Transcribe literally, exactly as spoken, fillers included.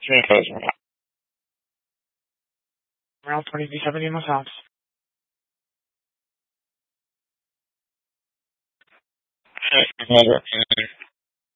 Communication. Round twenty B seventy in my house.